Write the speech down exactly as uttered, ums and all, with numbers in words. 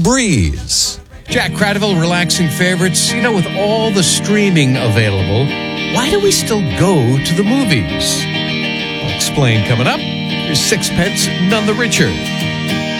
Breeze. Jack Cradaville, relaxing favorites. You know, with all the streaming available, why do we still go to the movies? I'll explain coming up. Here's Sixpence, None the Richer.